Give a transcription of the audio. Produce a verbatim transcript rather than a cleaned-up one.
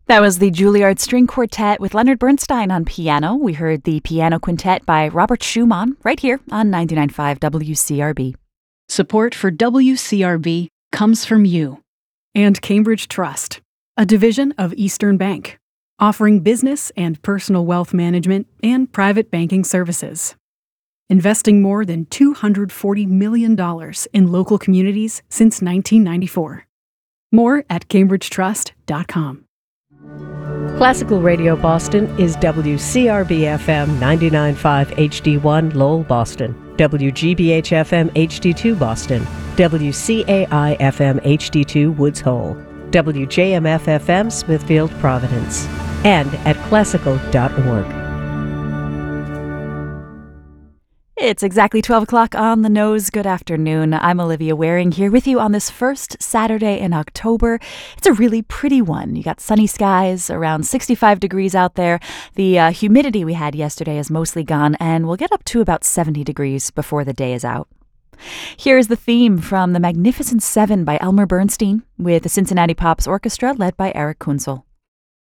That was the Juilliard String Quartet with Leonard Bernstein on piano. We heard the Piano Quintet by Robert Schumann right here on ninety-nine point five W C R B. Support for W C R B comes from you. And Cambridge Trust, a division of Eastern Bank, offering business and personal wealth management and private banking services. Investing more than two hundred forty million dollars in local communities since nineteen ninety-four. More at cambridge trust dot com. Classical Radio Boston is W C R B F M ninety-nine point five H D one Lowell, Boston, W G B H F M H D two Boston, W C A I F M H D two Woods Hole, W J M F F M Smithfield, Providence, and at classical dot org. It's exactly twelve o'clock on the nose. Good afternoon. I'm Olivia Waring here with you on this first Saturday in October. It's a really pretty one. You got sunny skies, around sixty-five degrees out there. The uh, humidity we had yesterday is mostly gone, and we'll get up to about seventy degrees before the day is out. Here's the theme from The Magnificent Seven by Elmer Bernstein with the Cincinnati Pops Orchestra led by Eric Kunzel.